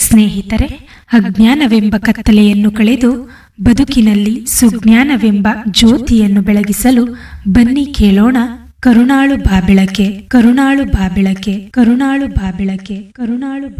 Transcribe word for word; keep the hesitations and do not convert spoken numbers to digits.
ಸ್ನೇಹಿತರೆ, ಅಜ್ಞಾನವೆಂಬ ಕತ್ತಲೆಯನ್ನು ಕಳೆದು ಬದುಕಿನಲ್ಲಿ ಸುಜ್ಞಾನವೆಂಬ ಜ್ಯೋತಿಯನ್ನು ಬೆಳಗಿಸಲು ಬನ್ನಿ ಕೇಳೋಣ ಕರುಣಾಳು ಬಾಬೆಳಕೆ, ಕರುಣಾಳು ಬಾಬೆಳಕೆ, ಕರುಣಾಳು ಬಾಬೆಳಕೆ, ಕರುಣಾಳು